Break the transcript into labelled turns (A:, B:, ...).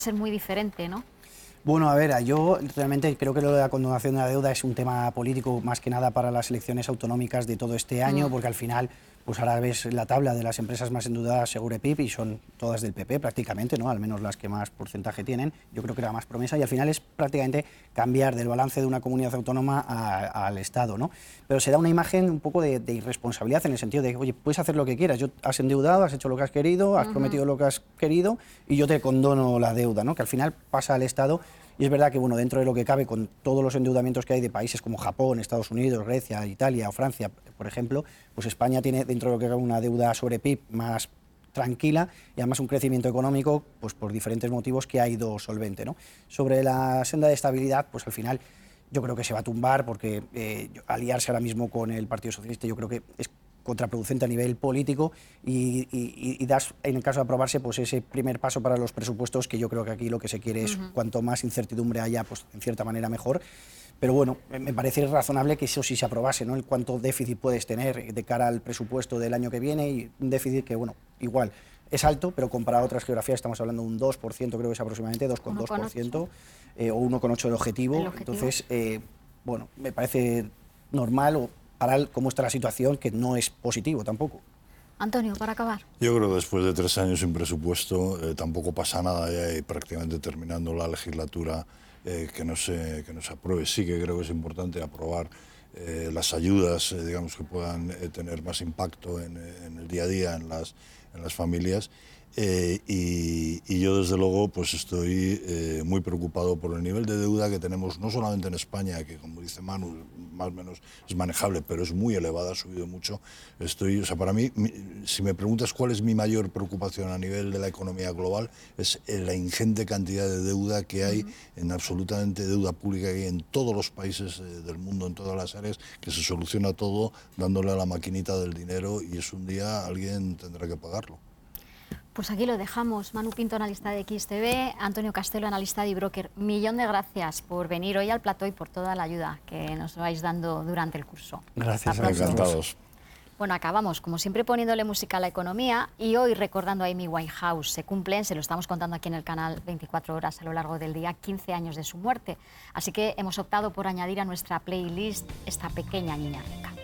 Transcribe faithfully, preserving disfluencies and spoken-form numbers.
A: ser muy diferente, ¿no?
B: Bueno, a ver, yo realmente creo que lo de la condonación de la deuda es un tema político más que nada para las elecciones autonómicas de todo este año,
A: Mm.
B: porque al final, pues ahora ves la tabla de las empresas más endeudadas Segurepip y son todas del P P prácticamente, ¿no? Al menos las que más porcentaje tienen. Yo creo que era más promesa y al final es prácticamente cambiar del balance de una comunidad autónoma a, al Estado, ¿no? Pero se da una imagen un poco de, de irresponsabilidad en el sentido de, oye, puedes hacer lo que quieras, yo has endeudado, has hecho lo que has querido, has
A: Uh-huh.
B: prometido lo que has querido y yo te condono la deuda, ¿no? Que al final pasa al Estado. Y es verdad que, bueno, dentro de lo que cabe, con todos los endeudamientos que hay de países como Japón, Estados Unidos, Grecia, Italia o Francia, por ejemplo, pues España tiene dentro de lo que cabe una deuda sobre P I B más tranquila y además un crecimiento económico, pues por diferentes motivos que ha ido solvente, ¿no? Sobre la senda de estabilidad, pues al final yo creo que se va a tumbar porque eh, aliarse ahora mismo con el Partido Socialista yo creo que es contraproducente a nivel político y, y, y das, en el caso de aprobarse, pues ese primer paso para los presupuestos, que yo creo que aquí lo que se quiere es, uh-huh, cuanto más incertidumbre haya, pues en cierta manera mejor. Pero bueno, me parece razonable que eso sí se aprobase, ¿no? El cuánto déficit puedes tener de cara al presupuesto del año que viene y un déficit que, bueno, igual es alto, pero comparado a otras geografías estamos hablando de un dos por ciento, creo que es aproximadamente dos coma dos por ciento eh, o uno coma ocho por ciento el objetivo.
A: El objetivo.
B: Entonces, eh, bueno, me parece normal o para cómo está la situación, que no es positivo tampoco.
A: Antonio, para acabar.
C: Yo creo que después de tres años sin presupuesto eh, tampoco pasa nada ya y prácticamente terminando la legislatura eh, que, no se, que no se apruebe. Sí que creo que es importante aprobar eh, las ayudas, eh, digamos, que puedan eh, tener más impacto en, en el día a día en las, en las familias. Eh, y, y yo desde luego pues estoy eh, muy preocupado por el nivel de deuda que tenemos no solamente en España, que como dice Manu más o menos es manejable, pero es muy elevada, ha subido mucho. Estoy, o sea, para mí, mi, si me preguntas cuál es mi mayor preocupación a nivel de la economía global, es la ingente cantidad de deuda que hay, uh-huh, en absolutamente deuda pública que hay en todos los países eh, del mundo, en todas las áreas, que se soluciona todo dándole a la maquinita del dinero y es un día alguien tendrá que pagarlo.
A: Pues aquí lo dejamos. Manu Pinto, analista de X T V, Antonio Castelo, analista de iBroker. Millón de gracias por venir hoy al plató y por toda la ayuda que nos vais dando durante el curso.
B: Gracias,
C: encantados.
A: Bueno, acabamos, como siempre, poniéndole música a la economía y hoy recordando a Amy Winehouse. Se cumplen, se lo estamos contando aquí en el canal veinticuatro horas a lo largo del día, quince años de su muerte. Así que hemos optado por añadir a nuestra playlist esta pequeña niña rica.